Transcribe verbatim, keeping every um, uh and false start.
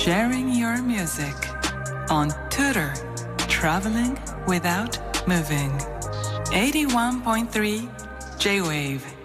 sharing your music on Tutor Traveling Without Moving eighty-one point three J-Wave